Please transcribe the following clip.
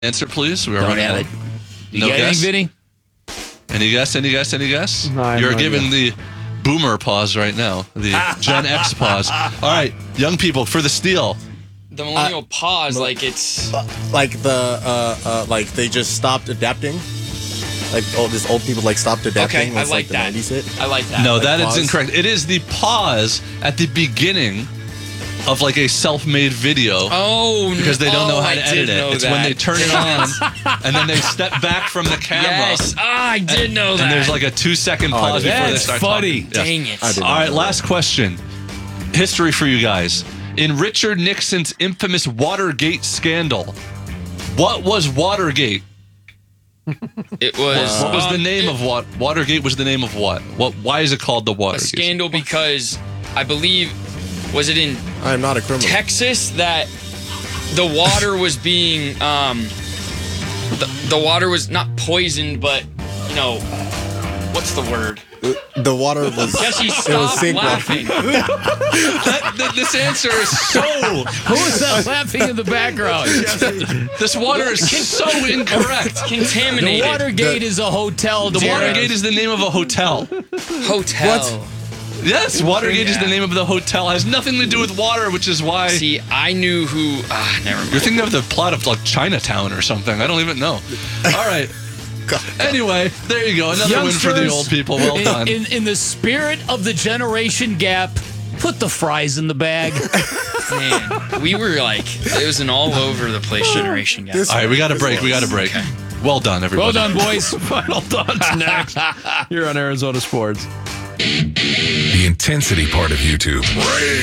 Answer, please. We are Don't running have out. it. You No got guess? anything, Vinny? Any guess? Any guess? Any guess? No, I have You're no giving idea. the boomer pause right now. The Gen X pause. All right, young people, for the steal. The millennial pause, like it's... Like like they just stopped adapting. Like these old people stopped adapting. Okay, I once, like the that. 90s hit. I like that. No, Like that is pause? incorrect. It is the pause at the beginning of like a self-made video. Oh, Because they don't know how to I edit did know it. It's that. when they turn it on and then they step back from the camera. Yes, I did know that. And there's like a 2-second pause before they That's start funny. talking. Yes. Dang it. did All not right, know last question. History for you guys. In Richard Nixon's infamous Watergate scandal, what was Watergate? It was... What was the name of what? Watergate was the name of what? Why is it called the a Watergate? scandal because I believe... Was it in I am not a criminal. Texas that the water was being... the water was not poisoned, but, you know... What's the word? The water was. Jesse, It was stop sink laughing. This answer is so. Who is that laughing in the background? This water is so incorrect. The Contaminated. Watergate is a hotel. The Jared. Watergate is the name of a hotel. Hotel. What? Yes, Watergate is the name of the hotel. It has nothing to do with water, which is why See, I knew who... never mind. you're thinking of the plot of like Chinatown or something. I don't even know. All right. Anyway, there you go. Another win for the Youngsters, old people. Well done. In the spirit of the generation gap, put the fries in the bag. Man, we were like... It was an all over the place generation, guys. All right, we got a break. We got a break. Okay. Well done, everybody. Well done, boys. Final thoughts next. Here on Arizona Sports. The intensity part of YouTube.